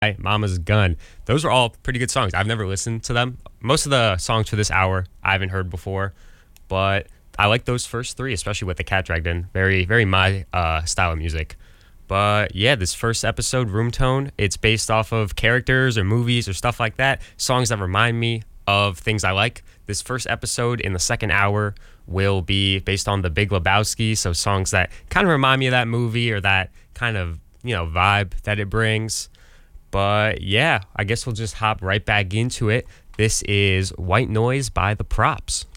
Mama's Gun. Those are all pretty good songs. I've never listened to them. Most of the songs for this hour I haven't heard before, but I like those first three, especially with the cat dragged in. Very, very my style of music. But yeah, this first episode, Room Tone, it's based off of characters or movies or stuff like that, songs that remind me of things I like. This first episode in the second hour will be based on The Big Lebowski, so songs that kind of remind me of that movie or that kind of, vibe that it brings. But yeah, I guess we'll just hop right back into it. This is White Noise by The Props.